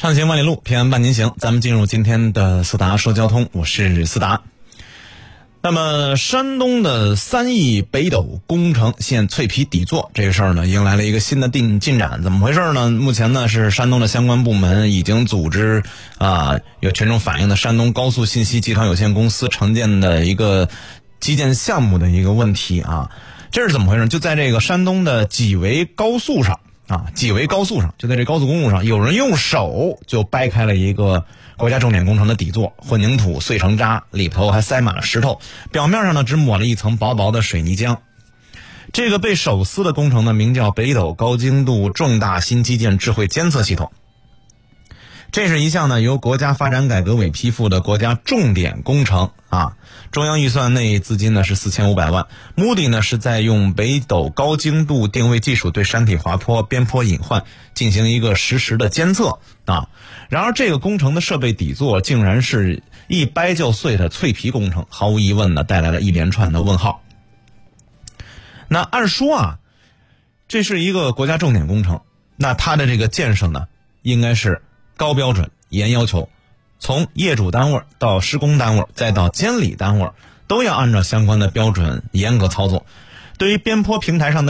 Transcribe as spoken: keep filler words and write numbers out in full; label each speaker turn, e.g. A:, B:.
A: 畅行万里路，平安伴您行。咱们进入今天的思达说交通，我是思达。那么山东的三义北斗工程现脆皮底座这个事儿呢，迎来了一个新的进进展。怎么回事呢？目前呢是山东的相关部门已经组织啊，有群众反映的山东高速信息集团有限公司承建的一个基建项目的一个问题啊。这是怎么回事？就在这个山东的济维高速上啊，济维高速上，就在这高速公路上，有人用手就掰开了一个国家重点工程的底座，混凝土碎成渣，里头还塞满了石头，表面上呢只抹了一层薄薄的水泥浆。这个被手撕的工程呢，名叫北斗高精度重大新基建智慧监测系统。这是一项呢由国家发展改革委批复的国家重点工程啊，中央预算内资金呢是四千五百万，目的呢是在用北斗高精度定位技术对山体滑坡、边坡隐患进行一个实时的监测啊。然而这个工程的设备底座竟然是一掰就碎的脆皮工程，毫无疑问呢带来了一连串的问号。那按说啊，这是一个国家重点工程，那它的这个建设呢应该是高标准严要求，从业主单位到施工单位再到监理单位都要按照相关的标准严格操作。对于边坡平台上的